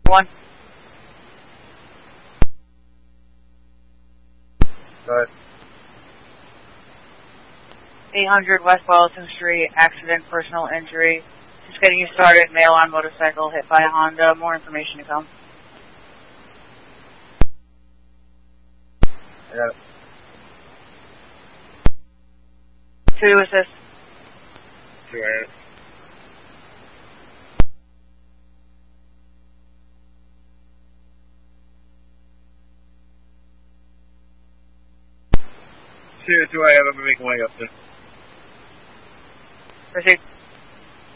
1. Go ahead. 800 West Boylston Street, accident, personal injury. Just getting you started, male on motorcycle, hit by a Honda. More information to come. I got it. 2 to assist. 2 ahead. Two I have. I'm making my way up there. Proceed.